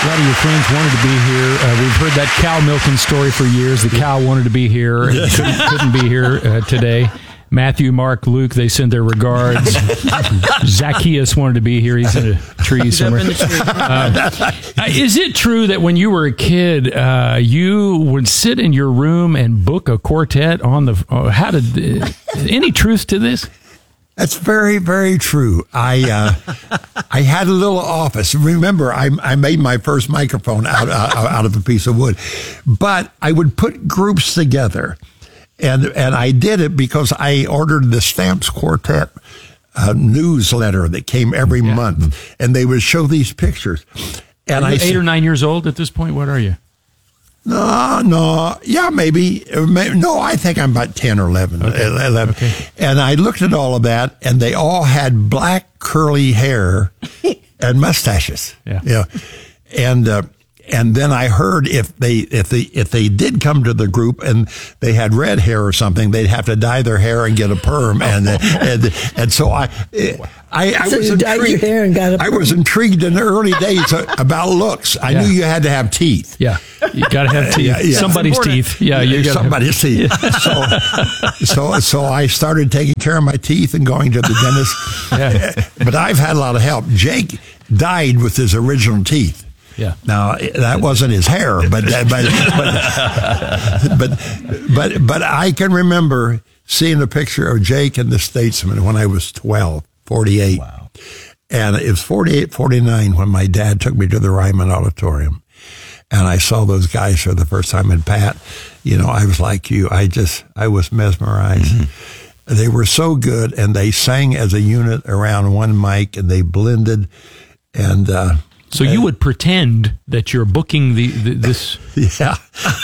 A lot of your friends wanted to be here. We've heard that cow milking story for years. The cow wanted to be here and couldn't be here today. Matthew, Mark, Luke, they send their regards. Zacchaeus wanted to be here. He's in a tree somewhere. Is it true that when you were a kid, you would sit in your room and book a quartet on the... any truth to this? That's very, very true. I had a little office. Remember, I made my first microphone out of a piece of wood, but I would put groups together, and I did it because I ordered the Stamps Quartet newsletter that came every month, and they would show these pictures. And are you 8 or 9 years old at this point? What are you? No, yeah, maybe. No, I think I'm about 10 or 11. Okay. 11. Okay. And I looked at all of that, and they all had black curly hair and mustaches. Yeah. And then I heard if they did come to the group and they had red hair or something, they'd have to dye their hair and get a perm. And so I was you dyed your hair and got a perm. I was intrigued in the early days about looks. I knew you had to have teeth. Yeah, you got to have teeth. Yeah. Somebody's teeth. Yeah, you got somebody's teeth. So I started taking care of my teeth and going to the dentist. Yeah. But I've had a lot of help. Jake died with his original teeth. Yeah. Now that wasn't his hair, but I can remember seeing a picture of Jake in the Statesman when I was 48. Wow. And it was 48, 49 when my dad took me to the Ryman Auditorium. And I saw those guys for the first time. And Pat, I was like you. I was mesmerized. Mm-hmm. They were so good, and they sang as a unit around one mic, and they blended. And so you would pretend that you're booking this. Yeah.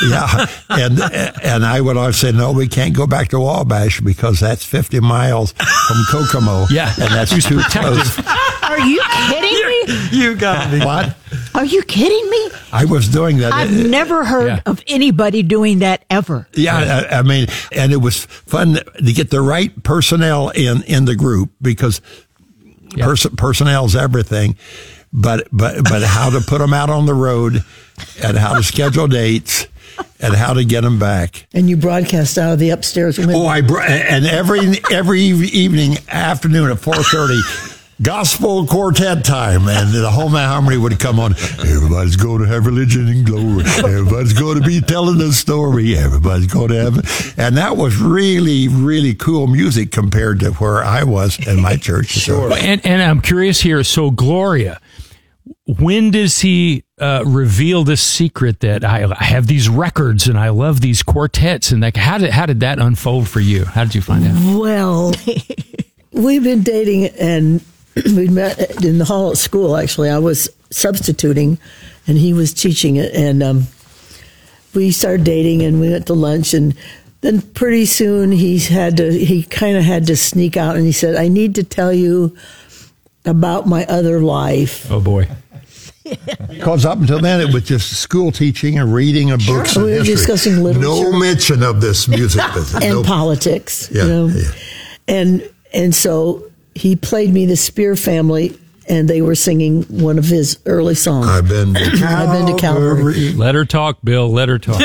And I would always say, no, we can't go back to Wabash because that's 50 miles from Kokomo. Yeah. And that's too close. Are you kidding me? You got me. What? Are you kidding me? I was doing that. I've never heard of anybody doing that ever. Yeah. I mean, and it was fun to get the right personnel in the group because personnel's everything. But how to put them out on the road, and how to schedule dates, and how to get them back. And you broadcast out of the upstairs window. And every evening, afternoon at 4:30, gospel quartet time, and the Home Harmony would come on. Everybody's going to have religion and glory. Everybody's going to be telling a story. Everybody's going to have, and that was really, really cool music compared to where I was in my church. Sure. And I'm curious here. So Gloria, when does he reveal this secret that I have these records and I love these quartets, and how did that unfold for you? How did you find out? Well, we've been dating, and we met in the hall at school. Actually, I was substituting, and he was teaching it, and we started dating, and we went to lunch, and then pretty soon he kind of had to sneak out, and he said, "I need to tell you about my other life." Oh boy. Because up until then, it was just school teaching and reading of books and we were history. discussing literature. No mention of this music business. And politics. Yeah, yeah. And so he played me the Spear Family, and they were singing one of his early songs. I've been to Calvary. Let her talk, Bill. Let her talk.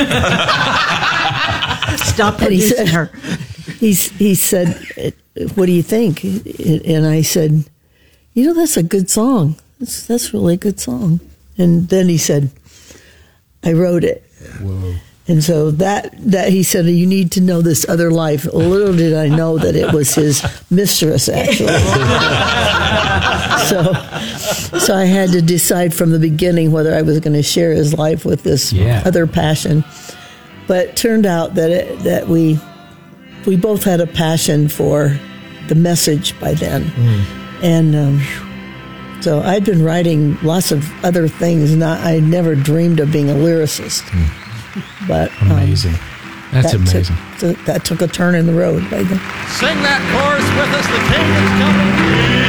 Stop producing her. He said, "What do you think?" And I said, "That's a good song. That's really a good song." And then he said, "I wrote it." Whoa. And so that he said, "You need to know this other life." Little did I know that it was his mistress, actually. So I had to decide from the beginning whether I was going to share his life with this other passion. But it turned out that we both had a passion for the message by then. And so I'd been writing lots of other things, and I never dreamed of being a lyricist. But amazing. That's amazing. That took a turn in the road. Sing that chorus with us. The king is coming.